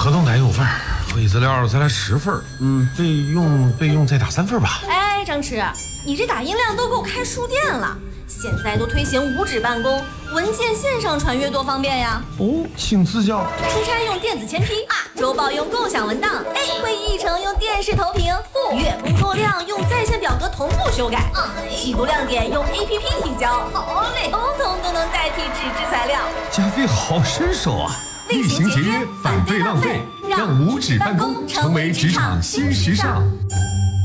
合同改9份，会议资料再来10份，备用再打3份吧。 哎，张弛，你这打印量都够开书店了。现在都推行无纸办公，文件线上传阅多方便呀。 哦，请赐教。 出差用电子签批周报用共享文档会议议程用电视投屏月工作量用在线表格同步修改细部亮点用 APP 提交，好嘞，通通都能代替纸质材料。 加菲好身手啊！ 厉行节约，反对浪费，让无纸办公成为职场新时尚。